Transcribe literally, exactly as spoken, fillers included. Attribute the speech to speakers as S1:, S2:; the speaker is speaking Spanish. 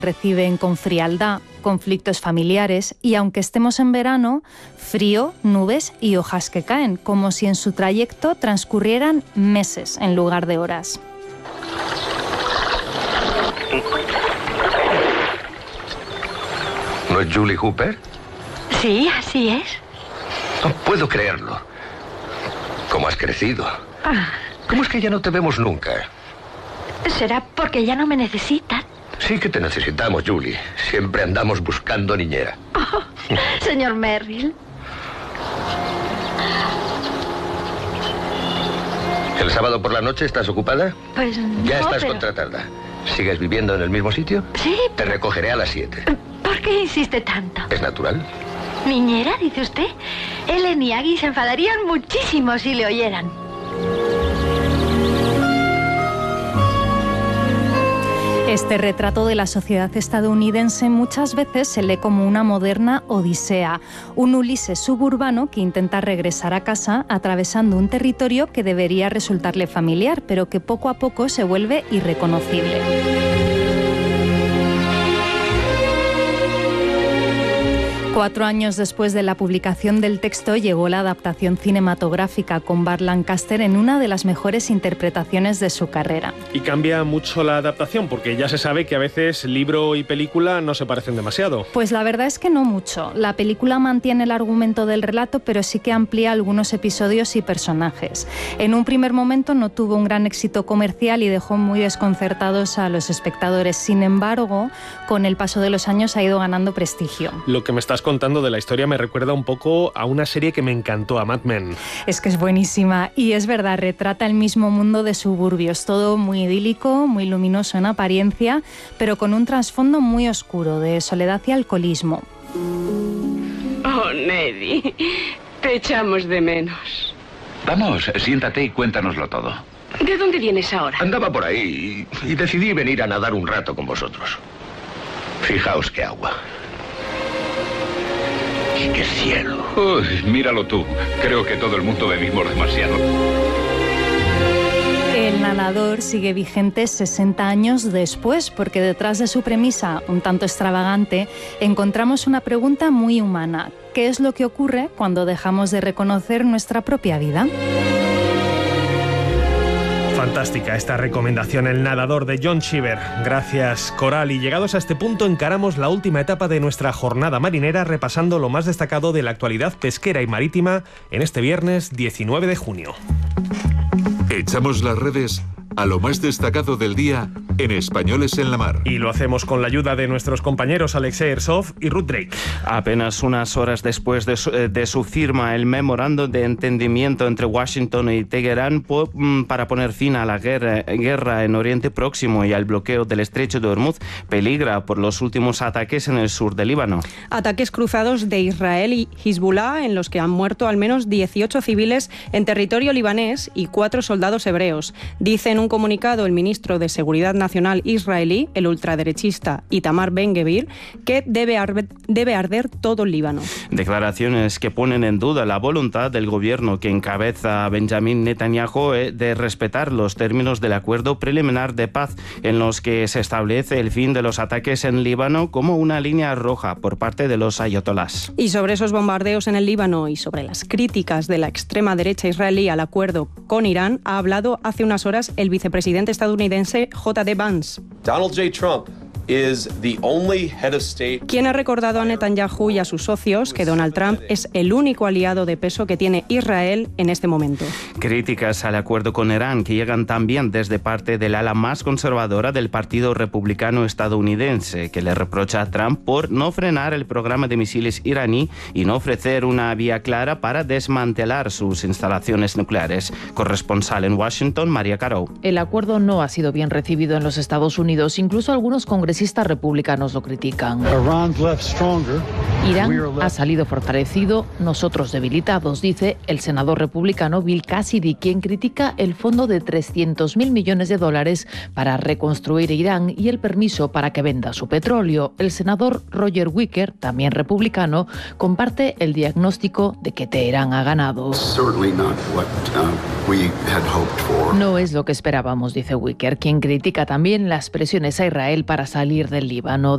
S1: reciben con frialdad, conflictos familiares y, aunque estemos en verano, frío, nubes y hojas que caen, como si en su trayecto transcurrieran meses en lugar de horas.
S2: ¿No es Julie Hooper?
S3: Sí, así es.
S2: No puedo creerlo. ¿Cómo has crecido?
S3: Ah.
S2: ¿Cómo es que ya no te vemos nunca?
S3: ¿Será porque ya no me necesitan?
S2: Sí que te necesitamos, Julie. Siempre andamos buscando niñera.
S3: Oh, señor Merrill.
S2: ¿El sábado por la noche estás ocupada?
S3: Pues no,
S2: Ya estás
S3: pero...
S2: contratada. ¿Sigues viviendo en el mismo sitio?
S3: Sí.
S2: Te recogeré a las siete.
S3: ¿Por qué insiste tanto?
S2: ¿Es natural?
S3: ¿Niñera, dice usted? Ellen y Aggie se enfadarían muchísimo si le oyeran.
S1: Este retrato de la sociedad estadounidense muchas veces se lee como una moderna odisea, un Ulises suburbano que intenta regresar a casa atravesando un territorio que debería resultarle familiar, pero que poco a poco se vuelve irreconocible. Cuatro años después de la publicación del texto llegó la adaptación cinematográfica con Burt Lancaster en una de las mejores interpretaciones de su carrera.
S4: Y cambia mucho la adaptación, porque ya se sabe que a veces libro y película no se parecen demasiado.
S1: Pues la verdad es que no mucho. La película mantiene el argumento del relato, pero sí que amplía algunos episodios y personajes. En un primer momento no tuvo un gran éxito comercial y dejó muy desconcertados a los espectadores. Sin embargo, con el paso de los años ha ido ganando prestigio.
S4: Lo que me estás contando de la historia me recuerda un poco a una serie que me encantó, a Mad Men.
S1: Es que es buenísima y es verdad, retrata el mismo mundo de suburbios, todo muy idílico, muy luminoso en apariencia, pero con un trasfondo muy oscuro de soledad y alcoholismo.
S5: Oh, Neddy, te echamos de menos.
S6: Vamos, siéntate y cuéntanoslo todo.
S5: ¿De dónde vienes ahora?
S2: Andaba por ahí y, y decidí venir a nadar un rato con vosotros. Fijaos qué agua. ¡Qué cielo!
S6: Uy, míralo tú. Creo que todo el mundo bebimos demasiado.
S1: El nadador sigue vigente sesenta años después, porque detrás de su premisa, un tanto extravagante, encontramos una pregunta muy humana. ¿Qué es lo que ocurre cuando dejamos de reconocer nuestra propia vida?
S4: Fantástica esta recomendación, El nadador, de John Cheever. Gracias, Coral. Y llegados a este punto encaramos la última etapa de nuestra jornada marinera, repasando lo más destacado de la actualidad pesquera y marítima en este viernes diecinueve de junio.
S7: Echamos las redes a lo más destacado del día en Españoles en la Mar.
S4: Y lo hacemos con la ayuda de nuestros compañeros Alexei Ersov y Ruth Drake.
S8: Apenas unas horas después de su, de su firma, el memorando de entendimiento entre Washington y Teherán po, para poner fin a la guerra, guerra en Oriente Próximo y al bloqueo del Estrecho de Hormuz peligra por los últimos ataques en el sur del Líbano.
S9: Ataques cruzados de Israel y Hezbollah en los que han muerto al menos dieciocho civiles en territorio libanés y cuatro soldados hebreos. Dicen un comunicado el ministro de Seguridad Nacional israelí, el ultraderechista Itamar Ben-Gvir, que debe, arde, debe arder todo el Líbano.
S8: Declaraciones que ponen en duda la voluntad del gobierno que encabeza Benjamin Netanyahu de respetar los términos del acuerdo preliminar de paz en los que se establece el fin de los ataques en Líbano como una línea roja por parte de los ayatolás.
S9: Y sobre esos bombardeos en el Líbano y sobre las críticas de la extrema derecha israelí al acuerdo con Irán, ha hablado hace unas horas el vicepresidente estadounidense J D Vance.
S10: Donald J. Trump is the only head of state.
S9: Quien ha recordado a Netanyahu y a sus socios que Donald Trump es el único aliado de peso que tiene Israel en este momento.
S8: Críticas al acuerdo con Irán que llegan también desde parte del ala más conservadora del Partido Republicano estadounidense, que le reprocha a Trump por no frenar el programa de misiles iraní y no ofrecer una vía clara para desmantelar sus instalaciones nucleares. Corresponsal en Washington, María Caro.
S11: El acuerdo no ha sido bien recibido en los Estados Unidos, incluso algunos congresistas republicanos lo critican. Irán ha salido fortalecido, nosotros debilitados, dice el senador republicano Bill Cassidy, quien critica el fondo de trescientos mil millones de dólares para reconstruir Irán y el permiso para que venda su petróleo. El senador Roger Wicker, también republicano, comparte el diagnóstico de que Teherán ha ganado. No es lo que esperábamos, dice Wicker, quien critica también las presiones a Israel para salir del Líbano.